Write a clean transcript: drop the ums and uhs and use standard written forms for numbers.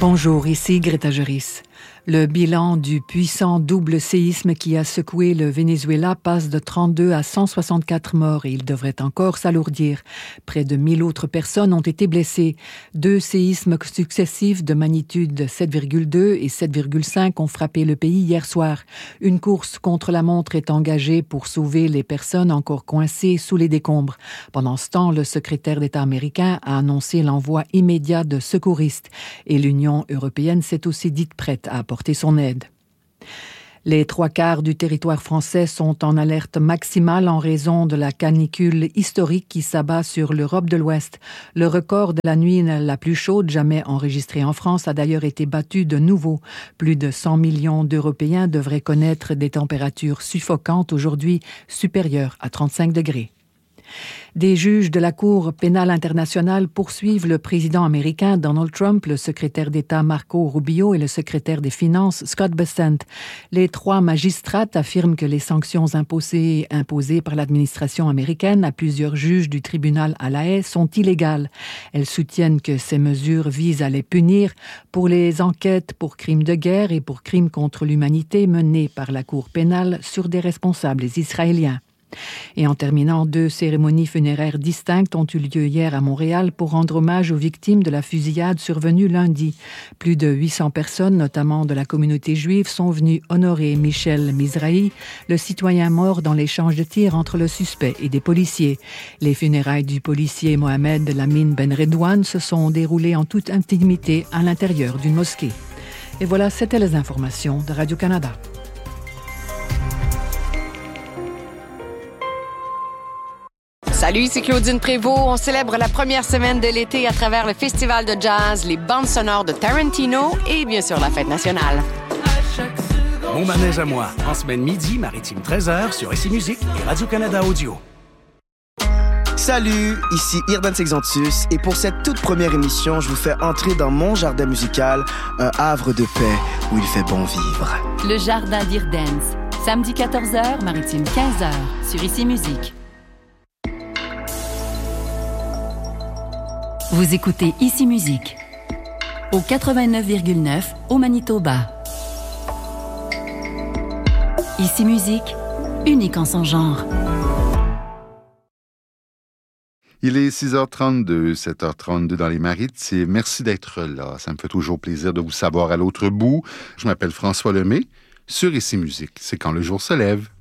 Bonjour, ici Greta Joris. Le bilan du puissant double séisme qui a secoué le Venezuela passe de 32 à 164 morts et il devrait encore s'alourdir. Près de 1000 autres personnes ont été blessées. 2 séismes successifs de magnitude 7,2 et 7,5 ont frappé le pays hier soir. Une course contre la montre est engagée pour sauver les personnes encore coincées sous les décombres. Pendant ce temps, le secrétaire d'État américain a annoncé l'envoi immédiat de secouristes et l'Union européenne s'est aussi dite prête à apporter son aide. Les 3/4 du territoire français sont en alerte maximale en raison de la canicule historique qui s'abat sur l'Europe de l'Ouest. Le record de la nuit la plus chaude jamais enregistrée en France a d'ailleurs été battu de nouveau. Plus de 100 millions d'Européens devraient connaître des températures suffocantes aujourd'hui supérieures à 35 degrés. Des juges de la Cour pénale internationale poursuivent le président américain Donald Trump, le secrétaire d'État Marco Rubio et le secrétaire des Finances Scott Bessent. Les 3 magistrates affirment que les sanctions imposées par l'administration américaine à plusieurs juges du tribunal à La Haye sont illégales. Elles soutiennent que ces mesures visent à les punir pour les enquêtes pour crimes de guerre et pour crimes contre l'humanité menées par la Cour pénale sur des responsables israéliens. Et en terminant, 2 cérémonies funéraires distinctes ont eu lieu hier à Montréal pour rendre hommage aux victimes de la fusillade survenue lundi. Plus de 800 personnes, notamment de la communauté juive, sont venues honorer Michel Mizrahi, le citoyen mort dans l'échange de tirs entre le suspect et des policiers. Les funérailles du policier Mohamed Lamine Ben Redouane se sont déroulées en toute intimité à l'intérieur d'une mosquée. Et voilà, c'était les informations de Radio-Canada. Salut, c'est Claudine Prévost. On célèbre la première semaine de l'été à travers le festival de jazz, les bandes sonores de Tarantino et bien sûr la fête nationale. Mon manège à moi, en semaine midi, maritime 13h sur ICI Musique et Radio-Canada Audio. Salut, ici Irdan Sexantus et pour cette toute première émission, je vous fais entrer dans mon jardin musical, un havre de paix où il fait bon vivre. Le jardin d'Irdance, samedi 14h, maritime 15h sur ICI Musique. Vous écoutez ICI Musique au 89,9 au Manitoba. ICI Musique, unique en son genre. Il est 6h32, 7h32 dans les Maritimes. Merci d'être là. Ça me fait toujours plaisir de vous savoir à l'autre bout. Je m'appelle François Lemay. Sur ICI Musique, c'est quand le jour se lève.